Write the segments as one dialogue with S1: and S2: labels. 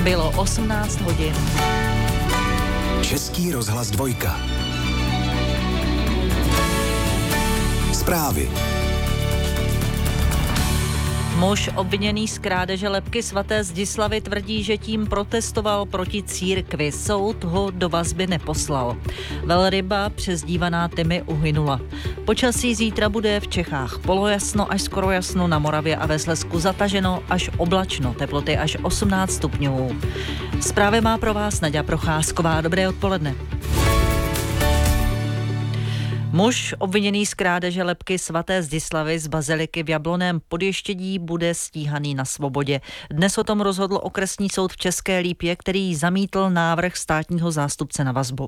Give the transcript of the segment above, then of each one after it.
S1: Bylo 18 hodin.
S2: Český rozhlas 2. Zprávy.
S1: Muž obviněný z krádeže lebky svaté Zdislavy tvrdí, že tím protestoval proti církvi. Soud ho do vazby neposlal. Velryba, přezdívaná Tymi, uhynula. Počasí zítra bude v Čechách polojasno až skoro jasno, na Moravě a ve Slezsku zataženo až oblačno, teploty až 18 stupňů. Zprávy má pro vás Naďa Procházková. Dobré odpoledne. Muž obviněný z krádeže lebky svaté Zdislavy z baziliky v Jablonném Podještědí bude stíhaný na svobodě. Dnes o tom rozhodl okresní soud v České Lípě, který zamítl návrh státního zástupce na vazbu.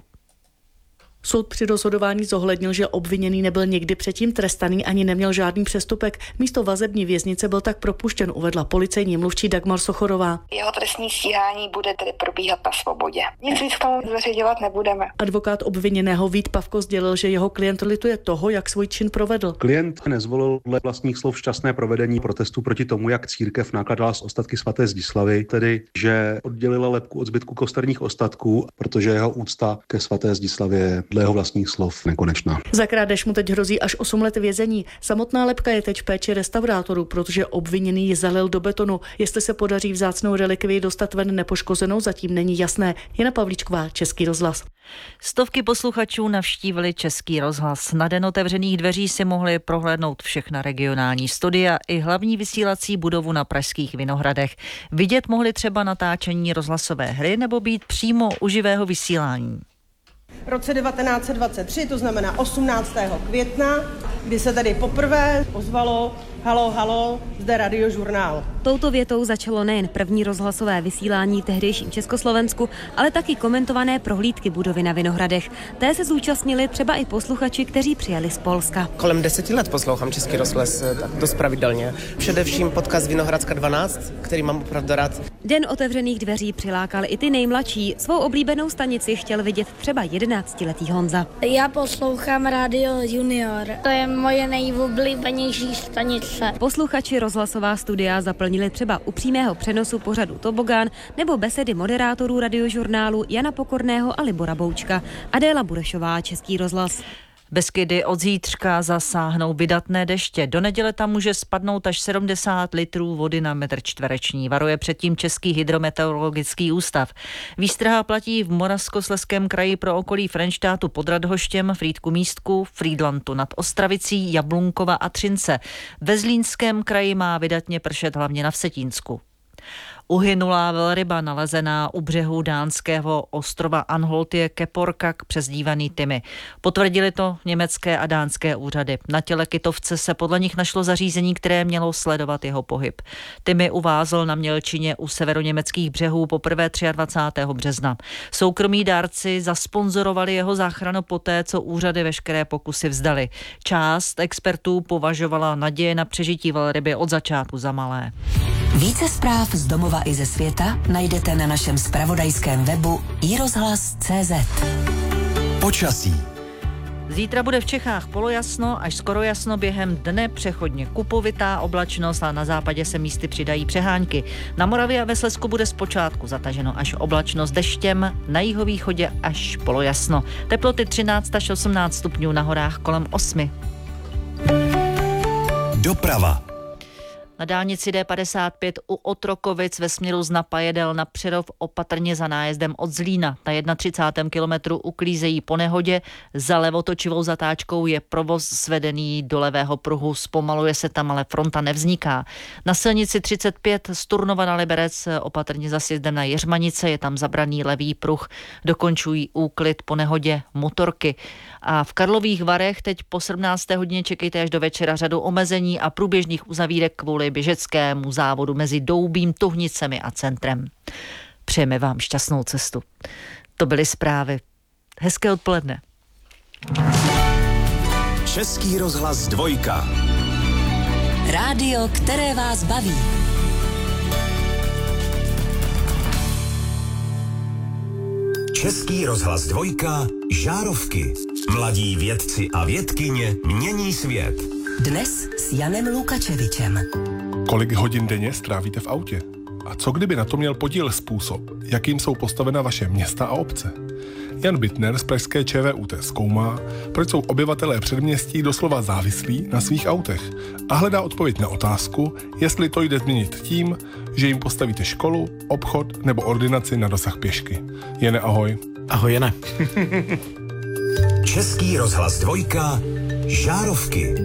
S3: Soud při rozhodování zohlednil, že obviněný nebyl nikdy předtím trestaný ani neměl žádný přestupek. Místo vazební věznice byl tak propuštěn, uvedla policejní mluvčí Dagmar Sochorová.
S4: Jeho trestní stíhání bude tedy probíhat na svobodě. Nic víc k tomu zveřejňovat nebudeme.
S3: Advokát obviněného Vít Pavko sdělil, že jeho klient lituje toho, jak svůj čin provedl.
S5: Klient nezvolil dle vlastních slov šťastné provedení protestu proti tomu, jak církev nakladala s ostatky svaté Zdislavy, tedy že oddělila lebku od zbytku kosterních ostatků, protože jeho úcta ke svaté Zdislavě je dle jeho vlastních slov nekonečná.
S3: Za krádež mu teď hrozí až 8 let vězení. Samotná lebka je teď v péči restaurátorů, protože obviněný ji zalil do betonu. Jestli se podaří vzácnou relikvii dostat ven nepoškozenou, zatím není jasné. Jana Pavlíčková, Český rozhlas.
S1: Stovky posluchačů navštívili Český rozhlas. Na den otevřených dveří si mohli prohlédnout všechna regionální studia i hlavní vysílací budovu na pražských Vinohradech. Vidět mohli třeba natáčení rozhlasové hry nebo být přímo u živého vysílání.
S6: V roce 1923, to znamená 18. května, kdy se tady poprvé ozvalo halo, halo, zde Radiožurnál.
S7: Touto větou začalo nejen první rozhlasové vysílání v tehdejším Československu, ale taky komentované prohlídky budovy na Vinohradech. Té se zúčastnili třeba i posluchači, kteří přijeli z Polska.
S8: Kolem 10 let poslouchám Český rozhlas dost pravidelně. Především podcast Vinohradská 12, který mám opravdu rád.
S7: Den otevřených dveří přilákal i ty nejmladší. Svou oblíbenou stanici chtěl vidět třeba 11letý Honza.
S9: Já poslouchám Radio Junior. To je moje nejoblíbenější stanice.
S7: Posluchači rozhlasová studia zaplnili třeba u přímého přenosu pořadu Tobogán nebo besedy moderátorů Radiožurnálu Jana Pokorného a Libora Boučka. Adéla Burešová, Český rozhlas.
S1: Beskydy od zítřka zasáhnou vydatné deště. Do neděle tam může spadnout až 70 litrů vody na metr čtvereční. Varuje předtím Český hydrometeorologický ústav. Výstraha platí v Moravskoslezském kraji pro okolí Frenštátu pod Radhoštěm, Frýdku Místku, Frýdlantu nad Ostravicí, Jablunkova a Třince. Ve Zlínském kraji má vydatně pršet hlavně na Vsetínsku. Uhynulá velryba nalezená u břehu dánského ostrova Anholt je keporkak přezdívaný Tymi. Potvrdili to německé a dánské úřady. Na těle kytovce se podle nich našlo zařízení, které mělo sledovat jeho pohyb. Tymi uvázl na mělčině u severoněmeckých břehů poprvé 23. března. Soukromí dárci zasponzorovali jeho záchranu poté, co úřady veškeré pokusy vzdali. Část expertů považovala naděje na přežití velryby od začátku za malé.
S10: Více zpráv z domova i ze světa najdete na našem zpravodajském webu iRozhlas.cz.
S2: Počasí.
S1: Zítra bude v Čechách polojasno až skoro jasno, během dne přechodně kupovitá oblačnost a na západě se místy přidají přehánky. Na Moravě a ve Slezsku bude zpočátku zataženo až oblačno s deštěm, na jihovýchodě až polojasno. Teploty 13 až 18 stupňů, na horách kolem 8.
S2: Doprava.
S1: Na dálnici D55 u Otrokovic ve směru z Napajedel na Přerov opatrně za nájezdem od Zlína. Na 31. kilometru uklízejí po nehodě. Za levotočivou zatáčkou je provoz svedený do levého pruhu. Zpomaluje se tam, ale fronta nevzniká. Na silnici 35 z Turnova na Liberec opatrně za sjezdem na Jeřmanice. Je tam zabraný levý pruh. Dokončují úklid po nehodě motorky. A v Karlových Varech teď po 17. hodině čekejte až do večera řadu omezení a průběžných uzavírek kvůli běžeckému závodu mezi Doubím, Tuhnicemi a centrem. Přejeme vám šťastnou cestu. To byly zprávy. Hezké odpoledne.
S2: Český rozhlas 2.
S10: Rádio, které vás baví.
S2: Český rozhlas 2. Žárovky. Mladí vědci a vědkyně mění svět.
S10: Dnes s Janem Lukačevičem.
S11: Kolik hodin denně strávíte v autě? A co kdyby na to měl podíl způsob, jakým jsou postavena vaše města a obce? Jan Bittner z pražské ČVUT zkoumá, proč jsou obyvatelé předměstí doslova závislí na svých autech a hledá odpověď na otázku, jestli to jde změnit tím, že jim postavíte školu, obchod nebo ordinaci na dosah pěšky. Jene, ahoj.
S12: Ahoj, Jene.
S2: Český rozhlas 2, Žárovky.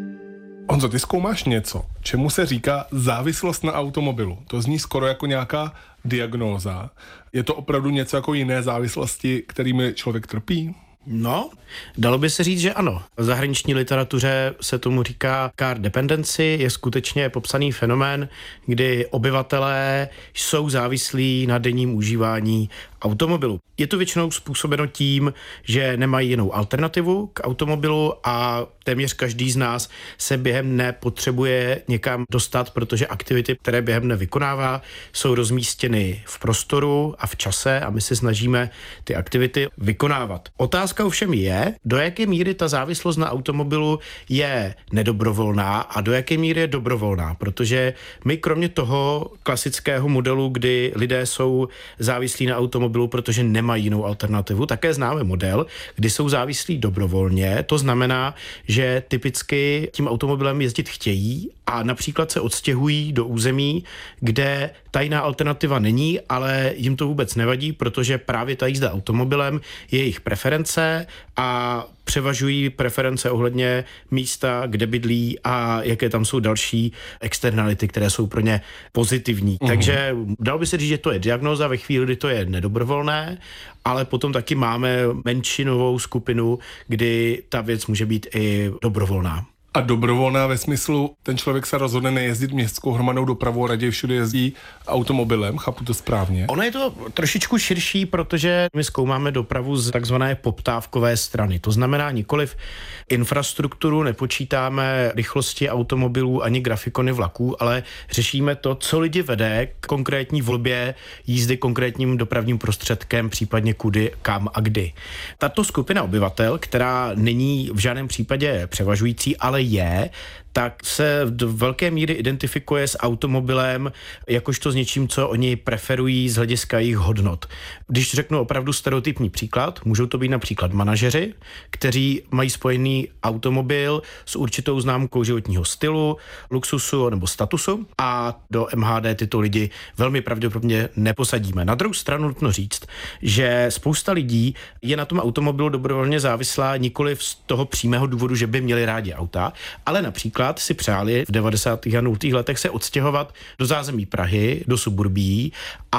S11: Honzo, ty zkoumáš něco, čemu se říká závislost na automobilu. To zní skoro jako nějaká diagnóza. Je to opravdu něco jako jiné závislosti, kterými člověk trpí?
S12: No, dalo by se říct, že ano. V zahraniční literatuře se tomu říká car dependency, je skutečně popsaný fenomén, kdy obyvatelé jsou závislí na denním užívání automobilu. Je to většinou způsobeno tím, že nemají jinou alternativu k automobilu a téměř každý z nás se během dne potřebuje někam dostat, protože aktivity, které během dne vykonává, jsou rozmístěny v prostoru a v čase a my se snažíme ty aktivity vykonávat. Otázka ovšem je, do jaké míry ta závislost na automobilu je nedobrovolná a do jaké míry je dobrovolná, protože my kromě toho klasického modelu, kdy lidé jsou závislí na automobilu, protože nemají jinou alternativu, také známe model, kdy jsou závislí dobrovolně, to znamená, že typicky tím automobilem jezdit chtějí a například se odstěhují do území, kde ta jiná alternativa není, ale jim to vůbec nevadí, protože právě ta jízda automobilem je jejich preference a převažují preference ohledně místa, kde bydlí a jaké tam jsou další externality, které jsou pro ně pozitivní. Takže dalo by se říct, že to je diagnóza ve chvíli, kdy to je nedobrovolné, ale potom taky máme menšinovou skupinu, kdy ta věc může být i dobrovolná.
S11: A dobrovolná ve smyslu, ten člověk se rozhodne nejezdit městskou hromadnou dopravou, raději všude jezdí automobilem, chápu to správně?
S12: Ono je to trošičku širší, protože my zkoumáme dopravu z takzvané poptávkové strany. To znamená nikoliv infrastrukturu, nepočítáme rychlosti automobilů ani grafikony vlaků, ale řešíme to, co lidi vede k konkrétní volbě jízdy konkrétním dopravním prostředkem, případně kudy, kam a kdy. Tato skupina obyvatel, která není v žádném případě převažující, ale je, tak se do velké míry identifikuje s automobilem jakožto s něčím, co oni preferují z hlediska jejich hodnot. Když řeknu opravdu stereotypní příklad, můžou to být například manažeři, kteří mají spojený automobil s určitou známkou životního stylu, luxusu nebo statusu a do MHD tyto lidi velmi pravděpodobně neposadíme. Na druhou stranu nutno říct, že spousta lidí je na tom automobilu dobrovolně závislá nikoli z toho přímého důvodu, že by měli rádi auta, ale například si přáli v 90. a 0. letech se odstěhovat do zázemí Prahy, do suburbií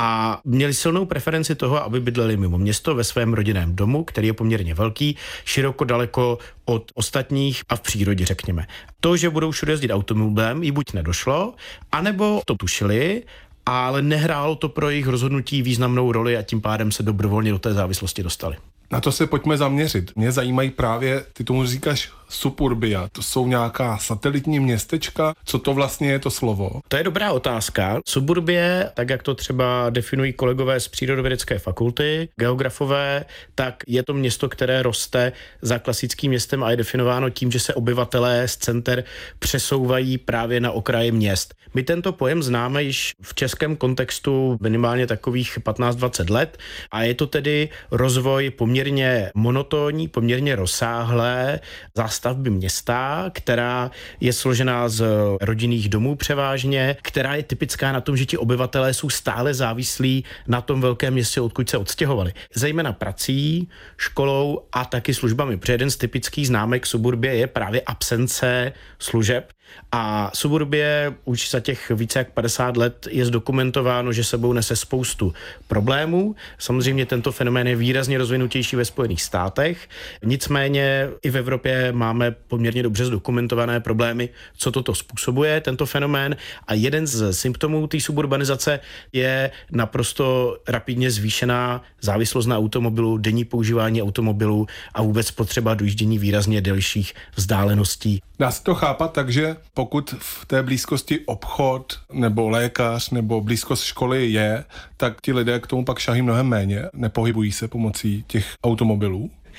S12: a měli silnou preferenci toho, aby bydleli mimo město ve svém rodinném domu, který je poměrně velký, široko daleko od ostatních a v přírodě, řekněme. To, že budou všude jezdit automobilem, jí buď nedošlo, anebo to tušili, ale nehrálo to pro jejich rozhodnutí významnou roli a tím pádem se dobrovolně do té závislosti dostali.
S11: Na to se pojďme zaměřit. Mě zajímají právě, ty tomu říkáš suburbia, to jsou nějaká satelitní městečka, co to vlastně je to slovo?
S12: To je dobrá otázka. Suburbie, tak jak to třeba definují kolegové z přírodovědecké fakulty, geografové, tak je to město, které roste za klasickým městem a je definováno tím, že se obyvatelé z center přesouvají právě na okraje měst. My tento pojem známe již v českém kontextu minimálně takových 15-20 let a je to tedy rozvoj poměrně monotónní, poměrně rozsáhlé zástavby města, která je složená z rodinných domů převážně, která je typická na tom, že ti obyvatelé jsou stále závislí na tom velkém městě, odkud se odstěhovali. Zejména prací, školou a taky službami. Protože jeden z typických známek suburbie je právě absence služeb. A suburbie už za těch více jak 50 let je zdokumentováno, že sebou nese spoustu problémů. Samozřejmě tento fenomén je výrazně rozvinutější ve Spojených státech. Nicméně i v Evropě máme poměrně dobře zdokumentované problémy, co toto způsobuje, tento fenomén. A jeden z symptomů té suburbanizace je naprosto rapidně zvýšená závislost na automobilu, denní používání automobilu a vůbec potřeba dojíždění výrazně delších vzdáleností.
S11: Dá se to chápat tak, že pokud v té blízkosti obchod nebo lékař nebo blízkost školy je, tak ti lidé k tomu pak šahají mnohem méně, nepohybují se pomocí těch automobilů?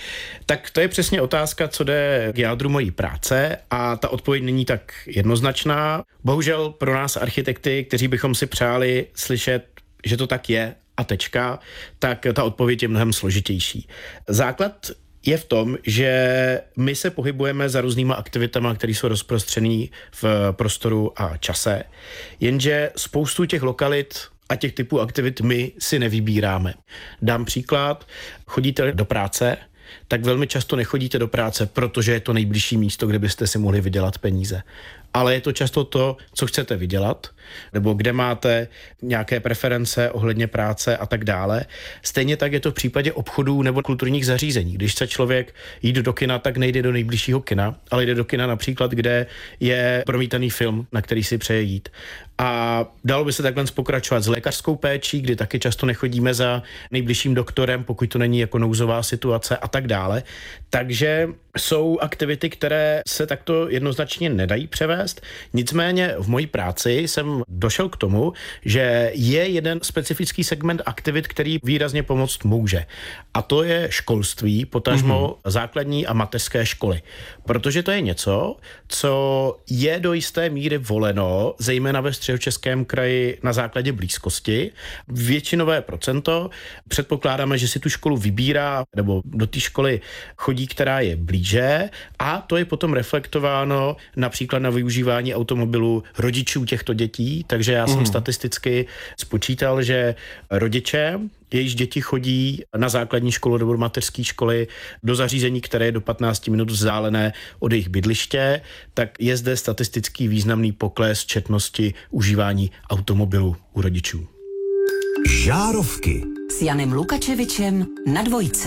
S12: Tak to je přesně otázka, co jde k jádru mojí práce a ta odpověď není tak jednoznačná. Bohužel pro nás architekty, kteří bychom si přáli slyšet, že to tak je a tečka, tak ta odpověď je mnohem složitější. Základ je v tom, že my se pohybujeme za různýma aktivitama, které jsou rozprostřený v prostoru a čase, jenže spoustu těch lokalit a těch typů aktivit my si nevybíráme. Dám příklad, chodíte do práce, tak velmi často nechodíte do práce, protože je to nejbližší místo, kde byste si mohli vydělat peníze. Ale je to často to, co chcete vydělat, nebo kde máte nějaké preference ohledně práce a tak dále. Stejně tak je to v případě obchodů nebo kulturních zařízení. Když chce člověk jít do kina, tak nejde do nejbližšího kina, ale jde do kina například, kde je promítaný film, na který si přeje jít. A dalo by se takhle pokračovat s lékařskou péčí, kdy taky často nechodíme za nejbližším doktorem, pokud to není jako nouzová situace a tak dále. Takže jsou aktivity, které se takto jednoznačně nedají převést. Nicméně v mojí práci jsem došel k tomu, že je jeden specifický segment aktivit, který výrazně pomoct může. A to je školství, potažmo základní a mateřské školy. Protože to je něco, co je do jisté míry voleno, zejména ve Středočeském kraji na základě blízkosti. Většinové procento. Předpokládáme, že si tu školu vybírá, nebo do té školy chodí, která je blíže, a to je potom reflektováno například na využívání automobilů rodičů těchto dětí, takže já jsem statisticky spočítal, že rodiče, jejichž děti chodí na základní školu nebo do mateřské školy do zařízení, které je do 15 minut vzdálené od jejich bydliště, tak je zde statistický významný pokles četnosti užívání automobilů u rodičů.
S2: Žárovky
S10: S Janem Lukačevičem na Dvojce.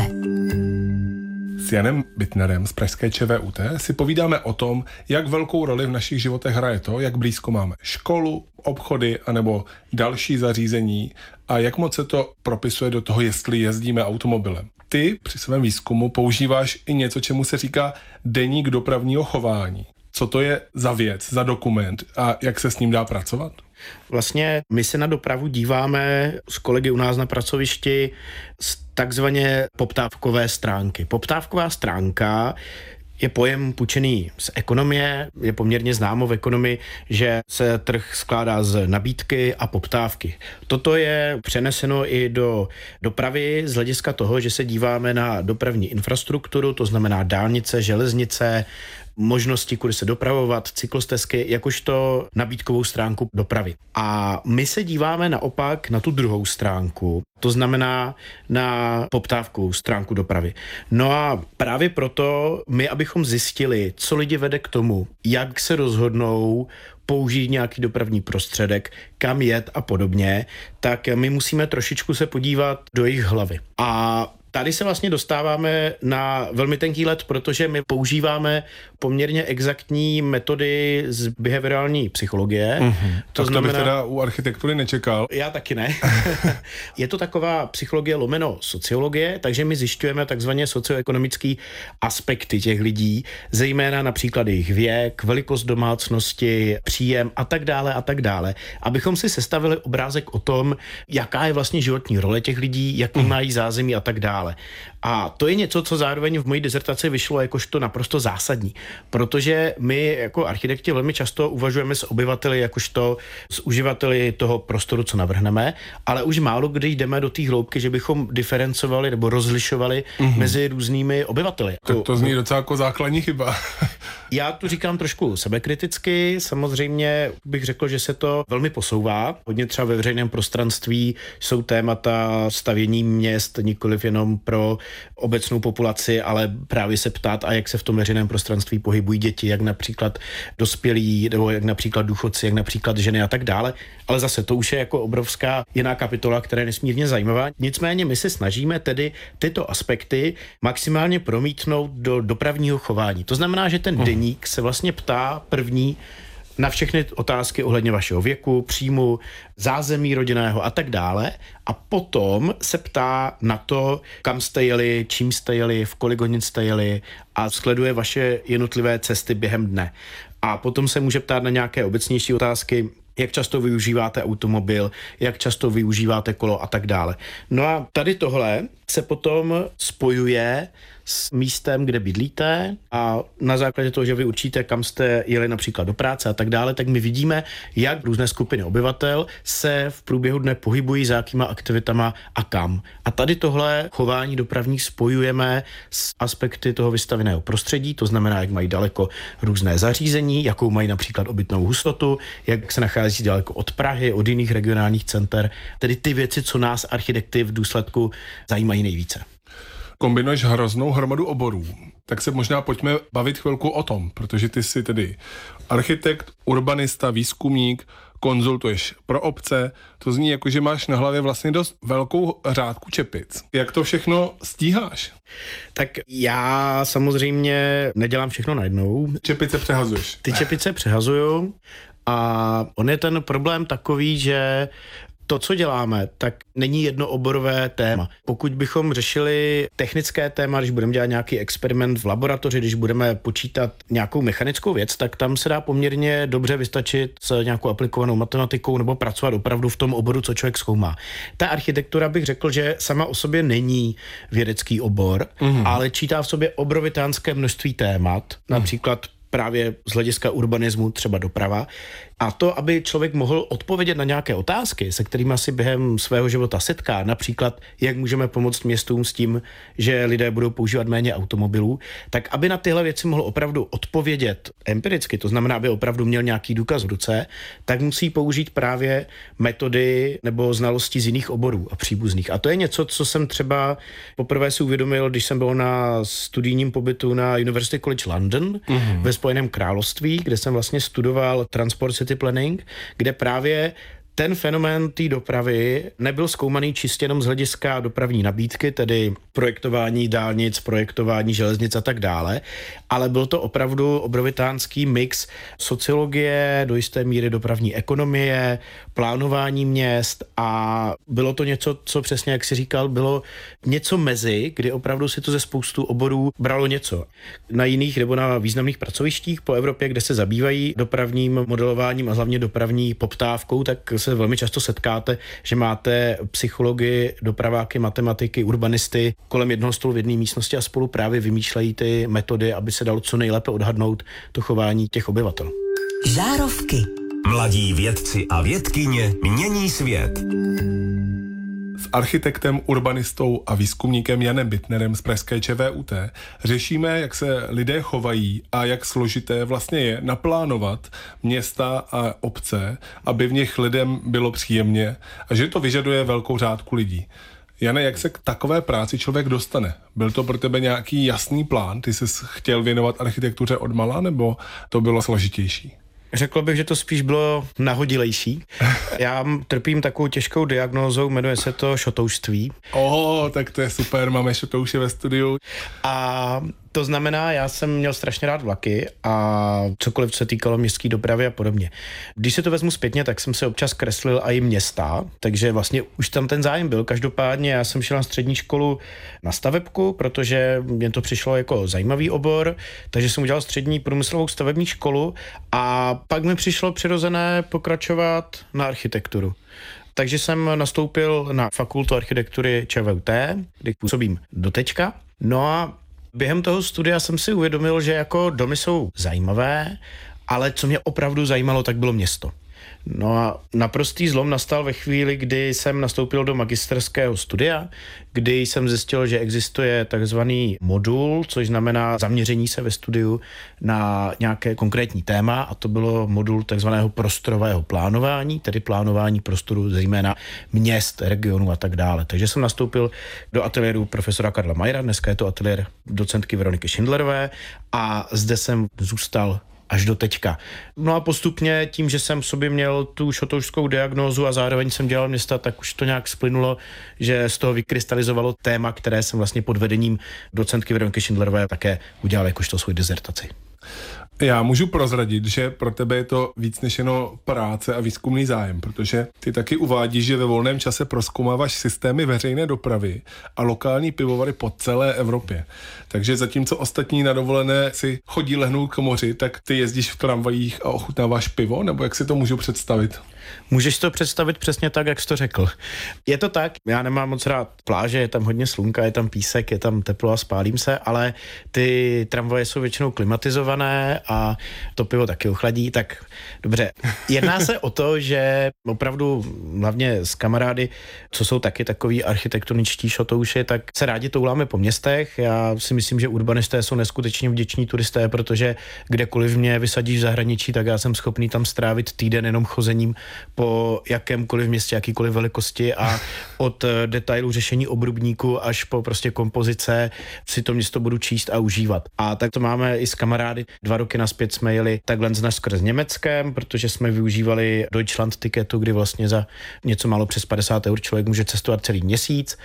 S11: S Janem Bittnerem z pražské ČVUT si povídáme o tom, jak velkou roli v našich životech hraje to, jak blízko máme školu, obchody anebo další zařízení a jak moc se to propisuje do toho, jestli jezdíme automobilem. Ty při svém výzkumu používáš i něco, čemu se říká deník dopravního chování. Co to je za věc, za dokument a jak se s ním dá pracovat?
S12: Vlastně my se na dopravu díváme s kolegy u nás na pracovišti z takzvaně poptávkové stránky. Poptávková stránka je pojem půjčený z ekonomie, je poměrně známo v ekonomii, že se trh skládá z nabídky a poptávky. Toto je přeneseno i do dopravy z hlediska toho, že se díváme na dopravní infrastrukturu, to znamená dálnice, železnice, možnosti, kudy se dopravovat, cyklostezky, jakožto nabídkovou stránku dopravy. A my se díváme naopak na tu druhou stránku, to znamená na poptávkovou stránku dopravy. No a právě proto my, abychom zjistili, co lidi vede k tomu, jak se rozhodnou použít nějaký dopravní prostředek, kam jet a podobně, tak my musíme trošičku se podívat do jejich hlavy. A tady se vlastně dostáváme na velmi tenký led, protože my používáme poměrně exaktní metody z behaviorální psychologie.
S11: To znamená, bych teda u architektury nečekal.
S12: Já taky ne. Je to taková psychologie lomeno sociologie, takže my zjišťujeme takzvaně socioekonomické aspekty těch lidí, zejména například jejich věk, velikost domácnosti, příjem a tak dále, abychom si sestavili obrázek o tom, jaká je vlastně životní role těch lidí, jaký mají zázemí a tak dále. A to je něco, co zároveň v mojí dizertaci vyšlo jakožto naprosto zásadní, protože my jako architekti velmi často uvažujeme s obyvateli jakožto s uživateli toho prostoru, co navrhneme, ale už málo kdy jdeme do té hloubky, že bychom diferencovali nebo rozlišovali mezi různými obyvateli.
S11: Tak to zní docela jako základní chyba.
S12: Já tu říkám trošku sebekriticky, samozřejmě bych řekl, že se to velmi posouvá. Hodně třeba ve veřejném prostranství jsou témata stavění měst, nikoliv jenom pro obecnou populaci, ale právě se ptát, a jak se v tom veřejném prostranství pohybují děti, jak například dospělí, nebo jak například důchodci, jak například ženy a tak dále. Ale zase to už je jako obrovská jiná kapitola, která je nesmírně zajímavá. Nicméně my se snažíme tedy tyto aspekty maximálně promítnout do dopravního chování. To znamená, že ten deník se vlastně ptá první na všechny otázky ohledně vašeho věku, příjmu, zázemí rodinného a tak dále. A potom se ptá na to, kam jste jeli, čím jste jeli, v kolik hodin jste jeli a sleduje vaše jednotlivé cesty během dne. A potom se může ptát na nějaké obecnější otázky, jak často využíváte automobil, jak často využíváte kolo a tak dále. No a tady tohle se potom spojuje s místem, kde bydlíte a na základě toho, že vy určíte, kam jste jeli například do práce a tak dále, tak my vidíme, jak různé skupiny obyvatel se v průběhu dne pohybují, za jakýma aktivitama a kam. A tady tohle chování dopravní spojujeme s aspekty toho vystavěného prostředí, to znamená, jak mají daleko různé zařízení, jakou mají například obytnou hustotu, jak se nachází daleko od Prahy, od jiných regionálních center, tedy ty věci, co nás architekty v důsledku zajímají nejvíce.
S11: Kombinuješ hroznou hromadu oborů, tak se možná pojďme bavit chvilku o tom, protože ty jsi tedy architekt, urbanista, výzkumník, konzultuješ pro obce, to zní jako, že máš na hlavě vlastně dost velkou řádku čepic. Jak to všechno stíháš?
S12: Tak já samozřejmě nedělám všechno najednou.
S11: Čepice přehazuješ.
S12: Ty čepice přehazuju a on je ten problém takový, že to, co děláme, tak není jednooborové téma. Pokud bychom řešili technické téma, když budeme dělat nějaký experiment v laboratoři, když budeme počítat nějakou mechanickou věc, tak tam se dá poměrně dobře vystačit s nějakou aplikovanou matematikou nebo pracovat opravdu v tom oboru, co člověk zkoumá. Ta architektura bych řekl, že sama o sobě není vědecký obor, ale čítá v sobě obrovitánské množství témat, například právě z hlediska urbanismu, třeba doprava. A to, aby člověk mohl odpovědět na nějaké otázky, se kterými asi během svého života setká, například jak můžeme pomoct městům s tím, že lidé budou používat méně automobilů, tak aby na tyhle věci mohl opravdu odpovědět empiricky, to znamená, aby opravdu měl nějaký důkaz v ruce, tak musí použít právě metody nebo znalosti z jiných oborů a příbuzných. A to je něco, co jsem třeba poprvé si uvědomil, když jsem byl na studijním pobytu na University College London ve Spojeném království, kde jsem vlastně studoval Transport City Planning, kde právě ten fenomén té dopravy nebyl zkoumaný čistě jenom z hlediska dopravní nabídky, tedy projektování dálnic, projektování železnic a tak dále, ale byl to opravdu obrovitánský mix sociologie, do jisté míry dopravní ekonomie, plánování měst a bylo to něco, co přesně, jak jsi říkal, bylo něco mezi, kdy opravdu si to ze spoustu oborů bralo něco. Na jiných nebo na významných pracovištích po Evropě, kde se zabývají dopravním modelováním a hlavně dopravní poptávkou, tak se velmi často setkáte, že máte psychology, dopraváky, matematiky, urbanisty kolem jednoho stolu v jedné místnosti a spolu právě vymýšlejí ty metody, aby se dalo co nejlépe odhadnout to chování těch obyvatel.
S10: Žárovky.
S2: Mladí vědci a vědkyně mění svět.
S11: S architektem, urbanistou a výzkumníkem Janem Bittnerem z pražské ČVUT řešíme, jak se lidé chovají a jak složité vlastně je naplánovat města a obce, aby v nich lidem bylo příjemně a že to vyžaduje velkou řádku lidí. Jane, jak se k takové práci člověk dostane? Byl to pro tebe nějaký jasný plán? Ty jsi chtěl věnovat architektuře odmala, nebo to bylo složitější?
S12: Řekl bych, že to spíš bylo nahodilejší. Já trpím takovou těžkou diagnózou, jmenuje se to šotoušství.
S11: Tak to je super, máme šotouše ve studiu.
S12: A to znamená, já jsem měl strašně rád vlaky a cokoliv, co se týkalo městské dopravy a podobně. Když se to vezmu zpětně, tak jsem se občas kreslil i města, takže vlastně už tam ten zájem byl. Každopádně já jsem šel na střední školu na stavebku, protože mě to přišlo jako zajímavý obor, takže jsem udělal střední průmyslovou stavební školu a pak mi přišlo přirozené pokračovat na architekturu. Takže jsem nastoupil na fakultu architektury ČVUT, kde působím dotečka. No a během toho studia jsem si uvědomil, že jako domy jsou zajímavé, ale co mě opravdu zajímalo, tak bylo město. No a naprostý zlom nastal ve chvíli, kdy jsem nastoupil do magisterského studia, kdy jsem zjistil, že existuje takzvaný modul, což znamená zaměření se ve studiu na nějaké konkrétní téma a to bylo modul takzvaného prostorového plánování, tedy plánování prostoru zejména měst, regionů a tak dále. Takže jsem nastoupil do ateliéru profesora Karla Mayera, dneska je to ateliér docentky Veroniky Schindlerové a zde jsem zůstal až do teďka. No a postupně tím, že jsem v sobě měl tu šotoušskou diagnózu a zároveň jsem dělal města, tak už to nějak splynulo, že z toho vykrystalizovalo téma, které jsem vlastně pod vedením docentky Veroniky Schindlerové také udělal jakožto svou dizertaci.
S11: Já můžu prozradit, že pro tebe je to víc než jen práce a výzkumný zájem, protože ty taky uvádíš, že ve volném čase prozkoumáváš systémy veřejné dopravy a lokální pivovary po celé Evropě. Takže zatímco ostatní na dovolené si chodí lehnout k moři, tak ty jezdíš v tramvajích a ochutnáváš pivo, nebo jak si to můžu představit?
S12: Můžeš to představit přesně tak, jak jsi to řekl. Je to tak, já nemám moc rád pláže, je tam hodně slunka, je tam písek, je tam teplo a spálím se, ale ty tramvaje jsou většinou klimatizované a to pivo taky ochladí, tak dobře. Jedná se o to, že opravdu hlavně s kamarády, co jsou taky takový architektoničtí šotouši, tak se rádi touláme po městech. Já si myslím, že urbanisté jsou neskutečně vděční turisté, protože kdekoliv mě vysadíš v zahraničí, tak já jsem schopný tam strávit týden jenom chozením po jakémkoliv městě, jakýkoliv velikosti a od detailu řešení obrubníku až po prostě kompozice si to město budu číst a užívat. A tak to máme i s kamarády. 2 roky nazpět jsme jeli takhle skrz Německem, protože jsme využívali Deutschland tiketu, kdy vlastně za něco málo přes 50 € člověk může cestovat celý měsíc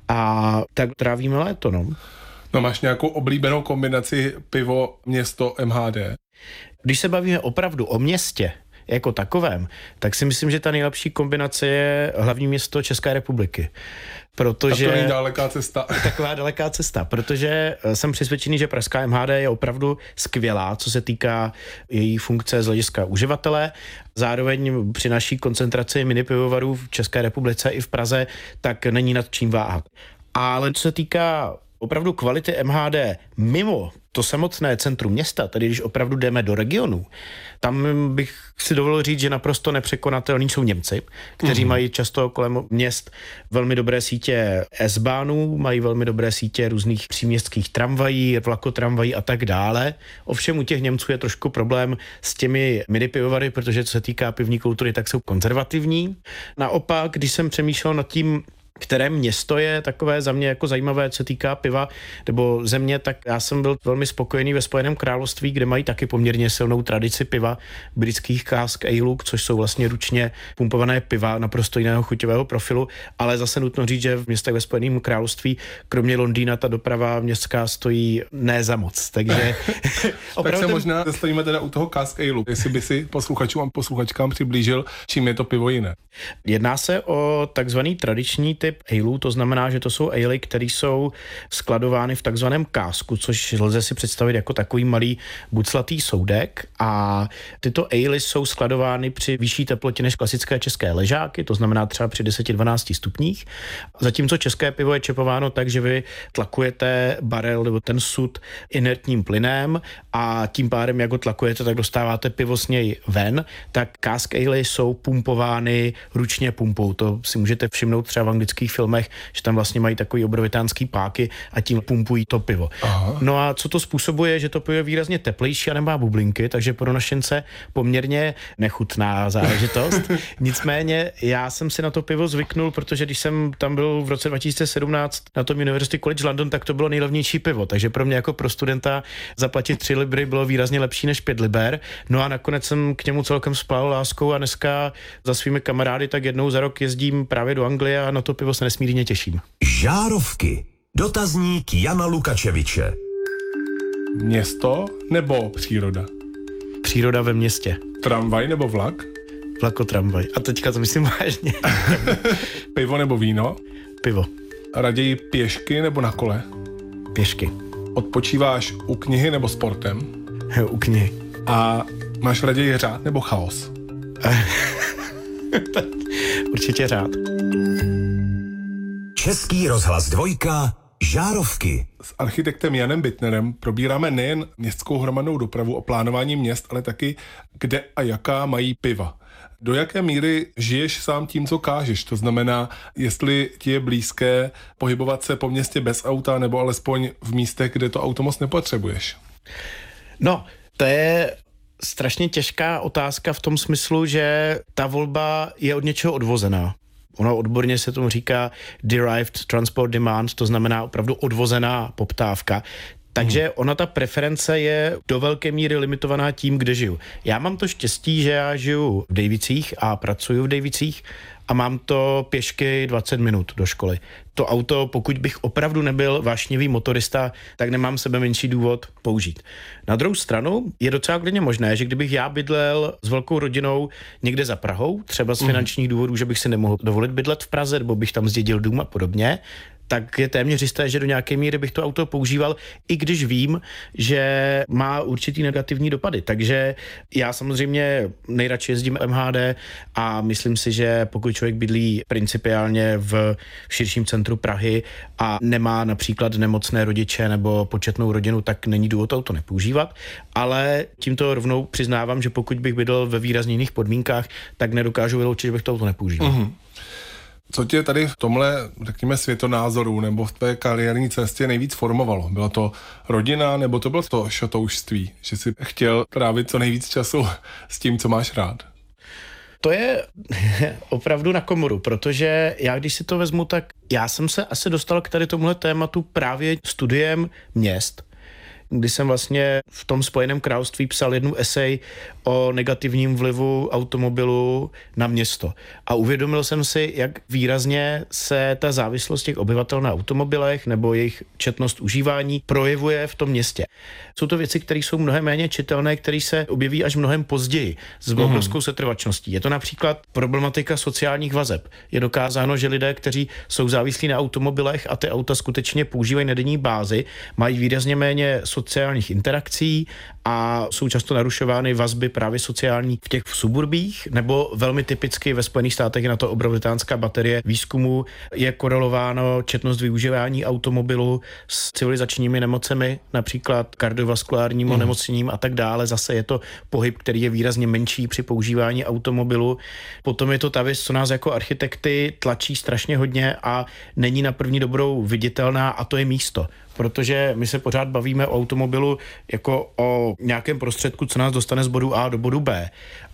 S12: a tak trávíme léto, no.
S11: No máš nějakou oblíbenou kombinaci pivo, město, MHD?
S12: Když se bavíme opravdu o městě jako takovém, tak si myslím, že ta nejlepší kombinace je hlavní město České republiky. Protože
S11: tak to není daleká cesta.
S12: Taková daleká cesta, protože jsem přesvědčený, že pražská MHD je opravdu skvělá, co se týká její funkce z hlediska uživatele. Zároveň při naší koncentraci minipivovarů v České republice i v Praze, tak není nad čím váhat. Ale co se týká opravdu kvality MHD mimo to samotné centrum města, tedy když opravdu jdeme do regionu, tam bych si dovolil říct, že naprosto nepřekonatelní jsou Němci, kteří mají často kolem měst velmi dobré sítě S-bánů, mají velmi dobré sítě různých příměstských tramvají, vlakotramvají a tak dále. Ovšem u těch Němců je trošku problém s těmi minipivovary, protože co se týká pivní kultury, tak jsou konzervativní. Naopak, když jsem přemýšlel nad tím, které město je takové za mě jako zajímavé, co se týká piva nebo země, tak já jsem byl velmi spokojený ve Spojeném království, kde mají taky poměrně silnou tradici piva, britských cask aleů, což jsou vlastně ručně pumpované piva naprosto jiného chuťového profilu, ale zase nutno říct, že v městech ve Spojeném království, kromě Londýna, ta doprava městská stojí ne za moc, takže
S11: tak se možná zastavíme teda u toho cask aleu, jestli by si posluchačům a posluchačkám přiblížil, čím je to pivo jiné.
S12: Jedná se o takzvaný tradiční typ aleů, to znamená, že to jsou aley, které jsou skladovány v takzvaném kásku, což lze si představit jako takový malý buclatý soudek a tyto aley jsou skladovány při vyšší teplotě než klasické české ležáky, to znamená třeba při 10-12 stupních, zatímco české pivo je čepováno tak, že vy tlakujete barel nebo ten sud inertním plynem a tím pádem, jak ho tlakujete, tak dostáváte pivo z něj ven, tak cask aley jsou pumpovány ručně pumpou, to si můžete všimnout třeba v anglických filmech, že tam vlastně mají takový obrovitánský páky a tím pumpují to pivo. Aha. No a co to způsobuje, že to pivo je výrazně teplejší a nemá bublinky, takže pro našence poměrně nechutná záležitost. Nicméně já jsem si na to pivo zvyknul, protože když jsem tam byl v roce 2017 na tom University College London, tak to bylo nejlevnější pivo, takže pro mě jako pro studenta zaplatit 3 libry bylo výrazně lepší než 5 liber. No a nakonec jsem k němu celkem splál láskou a dneska za svými kamarády tak jednou za rok jezdím právě do Anglie a na to pivo se nesmírně těším.
S2: Žárovky. Dotazník Jana Lukačeviče.
S11: Město nebo příroda?
S12: Příroda ve městě.
S11: Tramvaj nebo vlak?
S12: Vlakotramvaj. A teďka to myslím vážně.
S11: Pivo nebo víno?
S12: Pivo.
S11: Raději pěšky nebo na kole?
S12: Pěšky.
S11: Odpočíváš u knihy nebo sportem?
S12: U knihy.
S11: A máš raději řád nebo chaos?
S12: Určitě řád.
S2: Český rozhlas 2, Žárovky.
S11: S architektem Janem Bittnerem probíráme nejen městskou hromadnou dopravu o plánování měst, ale taky kde a jaká mají piva. Do jaké míry žiješ sám tím, co kážeš? To znamená, jestli ti je blízké pohybovat se po městě bez auta, nebo alespoň v místech, kde to auto moc nepotřebuješ?
S12: No, to je strašně těžká otázka v tom smyslu, že ta volba je od něčeho odvozená. Ono odborně se tomu říká derived transport demand, to znamená opravdu odvozená poptávka. Takže ona ta preference je do velké míry limitovaná tím, kde žiju. Já mám to štěstí, že já žiju v Dejvicích a pracuju v Dejvicích a mám to pěšky 20 minut do školy. To auto, pokud bych opravdu nebyl vášnivý motorista, tak nemám sebe menší důvod použít. Na druhou stranu je docela klidně možné, že kdybych já bydlel s velkou rodinou někde za Prahou, třeba z finančních důvodů, že bych si nemohl dovolit bydlet v Praze, nebo bych tam zdědil dům a podobně, tak je téměř jisté, že do nějaké míry bych to auto používal, i když vím, že má určitý negativní dopady. Takže já samozřejmě nejradši jezdím MHD a myslím si, že pokud člověk bydlí principiálně v širším centru Prahy a nemá například nemocné rodiče nebo početnou rodinu, tak není důvod auto nepoužívat, ale tímto rovnou přiznávám, že pokud bych bydlel ve výrazně jiných podmínkách, tak nedokážu vyloučit, že bych to auto nepoužíval. Mm-hmm.
S11: Co tě tady v tomhle, řekněme, světonázoru nebo v té kariérní cestě nejvíc formovalo? Byla to rodina nebo to bylo to šatoušství, že jsi chtěl trávit co nejvíc času s tím, co máš rád?
S12: To je opravdu na komoru, protože já, když si to vezmu, tak já jsem se asi dostal k tady tomuhle tématu právě studiem měst, kdy jsem vlastně v tom Spojeném království psal jednu esej o negativním vlivu automobilu na město. A uvědomil jsem si, jak výrazně se ta závislost těch obyvatel na automobilech nebo jejich četnost užívání projevuje v tom městě. Jsou to věci, které jsou mnohem méně čitelné, které se objeví až mnohem později s obrovskou setrvačností. Je to například problematika sociálních vazeb. Je dokázáno, že lidé, kteří jsou závislí na automobilech a ty auta skutečně používají na denní bázi, mají výrazně méně sociálních interakcí a jsou často narušovány vazby právě sociální v těch suburbích, nebo velmi typicky ve Spojených státech je na to obrovitánská baterie výzkumu, je korelováno četnost využívání automobilu s civilizačními nemocemi, například kardiovaskulárním onemocněním a tak dále. Zase je to pohyb, který je výrazně menší při používání automobilu. Potom je to ta věc, co nás jako architekty tlačí strašně hodně a není na první dobrou viditelná, a to je místo. Protože my se pořád bavíme o automobilu jako o nějakém prostředku, co nás dostane z bodu A do bodu B.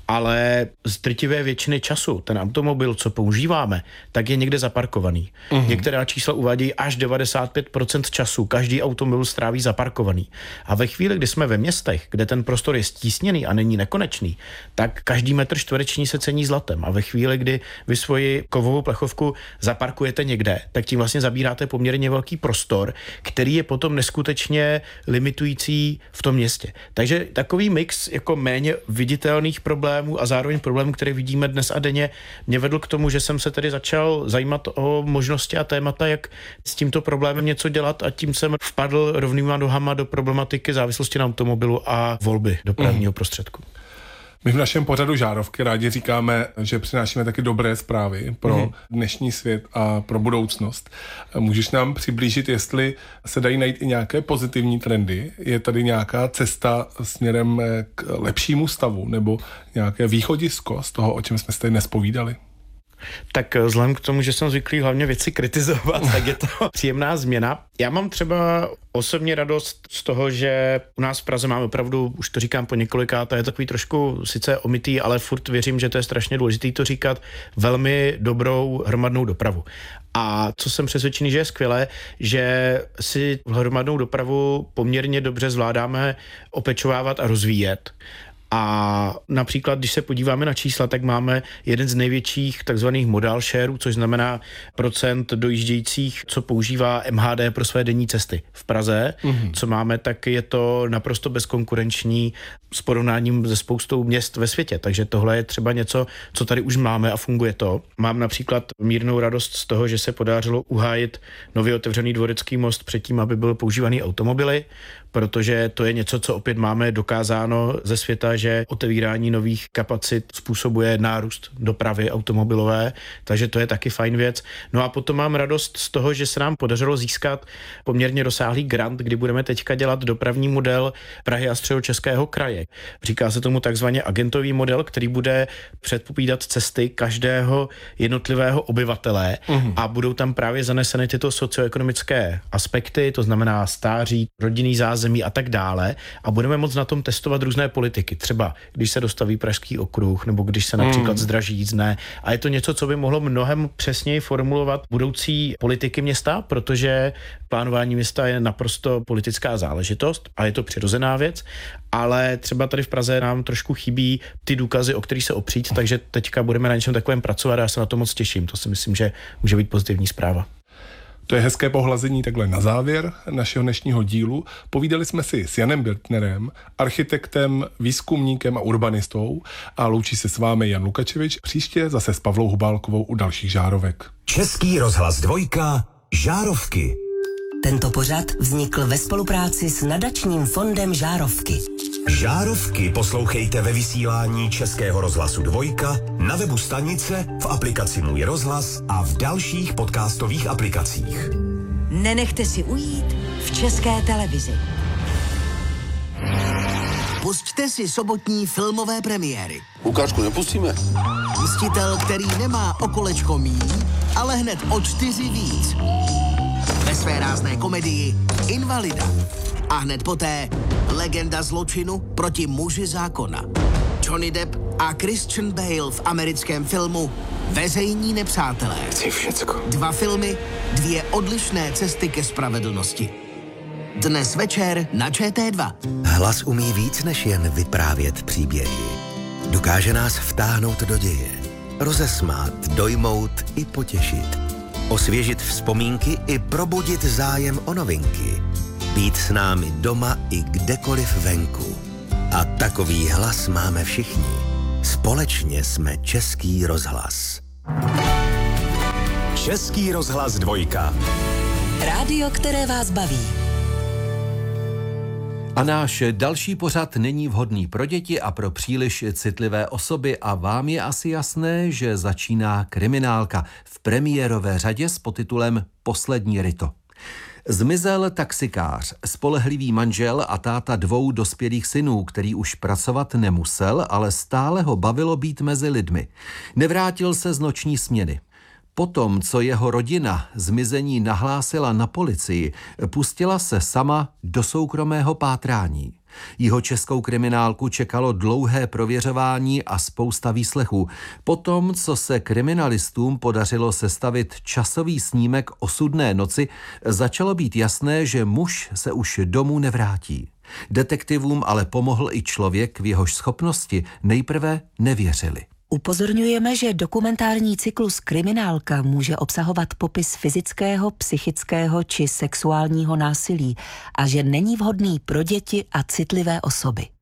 S12: Ale z drtivé většiny času ten automobil, co používáme, tak je někde zaparkovaný. Některá čísla uvádějí až 95% času každý automobil stráví zaparkovaný. A ve chvíli, kdy jsme ve městech, kde ten prostor je stísněný a není nekonečný, tak každý metr čtvereční se cení zlatem. A ve chvíli, kdy vy svoji kovovou plechovku zaparkujete někde, tak tím vlastně zabíráte poměrně velký prostor, který je potom neskutečně limitující v tom městě. Takže takový mix jako méně viditelných problémů a zároveň problémů, které vidíme dnes a denně, mě vedl k tomu, že jsem se tedy začal zajímat o možnosti a témata, jak s tímto problémem něco dělat, a tím jsem vpadl rovnýma nohama do problematiky závislosti na automobilu a volby dopravního prostředku.
S11: My v našem pořadu Žárovky rádi říkáme, že přinášíme taky dobré zprávy pro dnešní svět a pro budoucnost. Můžeš nám přiblížit, jestli se dají najít i nějaké pozitivní trendy? Je tady nějaká cesta směrem k lepšímu stavu nebo nějaké východisko z toho, o čem jsme se tady dnes povídali?
S12: Tak vzhledem k tomu, že jsem zvyklý hlavně věci kritizovat, tak je to příjemná změna. Já mám třeba osobně radost z toho, že u nás v Praze máme opravdu, už to říkám po několikáté, je takový trošku sice omitý, ale furt věřím, že to je strašně důležité to říkat, velmi dobrou hromadnou dopravu. A co jsem přesvědčený, že je skvělé, že si hromadnou dopravu poměrně dobře zvládáme opečovávat a rozvíjet. A například, když se podíváme na čísla, tak máme jeden z největších takzvaných modal shareů, což znamená procent dojíždějících, co používá MHD pro své denní cesty v Praze. Co máme, tak je to naprosto bezkonkurenční s porovnáním se spoustou měst ve světě. Takže tohle je třeba něco, co tady už máme a funguje to. Mám například mírnou radost z toho, že se podařilo uhájit nově otevřený Dvorecký most předtím, aby byl používaný automobily, protože to je něco, co opět máme dokázáno ze světa, že otevírání nových kapacit způsobuje nárůst dopravy automobilové, takže to je taky fajn věc. No a potom mám radost z toho, že se nám podařilo získat poměrně rozsáhlý grant, kdy budeme teďka dělat dopravní model Prahy a Středočeského kraje. Říká se tomu takzvaně agentový model, který bude předpovídat cesty každého jednotlivého obyvatele a budou tam právě zaneseny tyto socioekonomické aspekty, to znamená stáří, rodinný zázemí a tak dále, a budeme moct na tom testovat různé politiky. Třeba když se dostaví Pražský okruh, nebo když se například zdraží jízdné. A je to něco, co by mohlo mnohem přesněji formulovat budoucí politiky města, protože plánování města je naprosto politická záležitost a je to přirozená věc, ale třeba tady v Praze nám trošku chybí ty důkazy, o kterých se opřít, takže teďka budeme na něčem takovém pracovat a já se na to moc těším. To si myslím, že může být pozitivní zpráva.
S11: To je hezké pohlazení takhle na závěr našeho dnešního dílu. Povídali jsme si s Janem Biltnerem, architektem, výzkumníkem a urbanistou, a loučí se s vámi Jan Lukačevič, příště zase s Pavlou Hubálkovou u dalších Žárovek.
S2: Český rozhlas 2, Žárovky.
S10: Tento pořad vznikl ve spolupráci s nadačním fondem Žárovky.
S2: Žárovky poslouchejte ve vysílání Českého rozhlasu 2, na webu stanice, v aplikaci Můj rozhlas a v dalších podcastových aplikacích.
S10: Nenechte si ujít v České televizi.
S13: Pusťte si sobotní filmové premiéry.
S14: Lukášku, nepustíme?
S13: Mstitel, který nemá o kolečko míň, ale hned o 4 víc. Ve své rázné komedii Invalida. A hned poté legenda zločinu proti muži zákona. Johnny Depp a Christian Bale v americkém filmu Veřejní nepřátelé.
S14: Chci všecko.
S13: 2 filmy, 2 odlišné cesty ke spravedlnosti. Dnes večer na ČT2.
S15: Hlas umí víc než jen vyprávět příběhy. Dokáže nás vtáhnout do děje, rozesmát, dojmout i potěšit. Osvěžit vzpomínky i probudit zájem o novinky. Být s námi doma i kdekoliv venku. A takový hlas máme všichni. Společně jsme Český rozhlas.
S2: Český rozhlas 2.
S10: Rádio, které vás baví.
S16: A náš další pořad není vhodný pro děti a pro příliš citlivé osoby a vám je asi jasné, že začíná Kriminálka v premiérové řadě s podtitulem Poslední ryto. Zmizel taxikář, spolehlivý manžel a táta 2 dospělých synů, který už pracovat nemusel, ale stále ho bavilo být mezi lidmi. Nevrátil se z noční směny. Potom, co jeho rodina zmizení nahlásila na policii, pustila se sama do soukromého pátrání. Jihočeskou kriminálku čekalo dlouhé prověřování a spousta výslechů. Potom, co se kriminalistům podařilo sestavit časový snímek osudné noci, začalo být jasné, že muž se už domů nevrátí. Detektivům ale pomohl i člověk, v jehož schopnosti nejprve nevěřili.
S10: Upozorňujeme, že dokumentární cyklus Kriminálka může obsahovat popis fyzického, psychického či sexuálního násilí a že není vhodný pro děti a citlivé osoby.